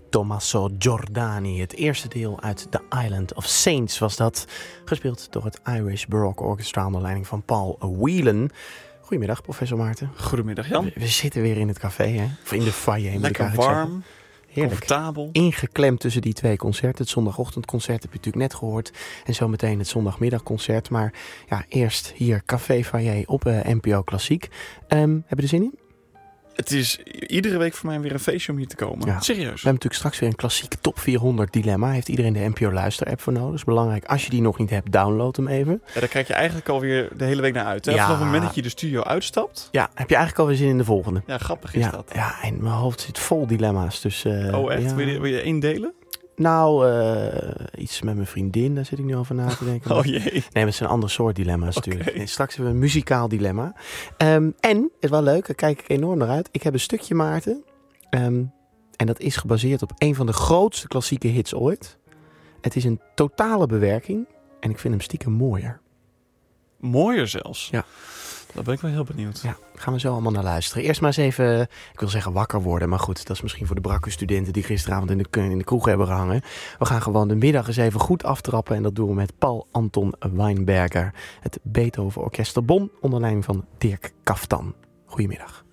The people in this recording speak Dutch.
Tommaso Giordani. Het eerste deel uit The Island of Saints was dat. Gespeeld door het Irish Baroque Orchestra onder leiding van Paul Whelan. Goedemiddag, professor Maarten. Goedemiddag, Jan. We zitten weer in het café, hè? Of in de foyer. Lekker warm, heerlijk. comfortabel. Ingeklemd tussen die twee concerten. Het zondagochtendconcert heb je natuurlijk net gehoord. En zometeen het zondagmiddagconcert. Maar ja, eerst hier Café Foyer op NPO Klassiek. Hebben we er zin in? Het is iedere week voor mij weer een feestje om hier te komen. Ja. Serieus. We hebben natuurlijk straks weer een klassiek top 400 dilemma. Heeft iedereen de NPO Luister-app voor nodig. Dat is belangrijk. Als je die nog niet hebt, download hem even. Ja, daar kijk je eigenlijk alweer de hele week naar uit. Hè? Ja. Vanaf het moment dat je de studio uitstapt. Ja, heb je eigenlijk alweer zin in de volgende? Ja, grappig is dat. Ja, en mijn hoofd zit vol dilemma's. Dus, Oh, echt? Ja. Wil je één delen? Nou, iets met mijn vriendin. Daar zit ik nu over na te denken. Oh jee. Nee, maar het is een ander soort dilemma's natuurlijk. Okay. Nee, straks hebben we een muzikaal dilemma. En, het is wel leuk, daar kijk ik enorm naar uit. Ik heb een stukje, Maarten. En dat is gebaseerd op een van de grootste klassieke hits ooit. Het is een totale bewerking. En ik vind hem stiekem mooier. Mooier zelfs. Ja. Daar ben ik wel heel benieuwd. Ja, gaan we zo allemaal naar luisteren. Eerst maar eens even, ik wil zeggen wakker worden. Maar goed, dat is misschien voor de brakke studenten die gisteravond in de kroeg hebben gehangen. We gaan gewoon de middag eens even goed aftrappen. En dat doen we met Paul Anton Weinberger. Het Beethoven Orkester Bonn onder leiding van Dirk Kaftan. Goedemiddag.